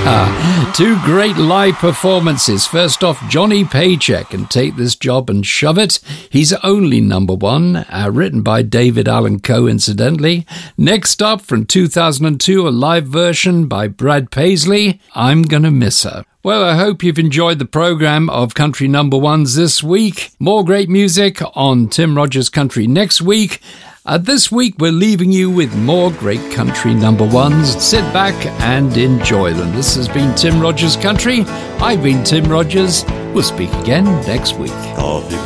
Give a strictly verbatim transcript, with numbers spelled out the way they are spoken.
Two great live performances. First off, Johnny Paycheck and Take This Job and Shove It. He's only number one, uh, written by David Allan Coe, incidentally. Next up, from two thousand two, a live version by Brad Paisley, I'm Gonna Miss Her. Well, I hope you've enjoyed the program of Country Number Ones this week. More great music on Tim Rogers Country next week. Uh, this week, we're leaving you with more great country number ones. Sit back and enjoy them. This has been Tim Rogers Country. I've been Tim Rogers. We'll speak again next week. Coffee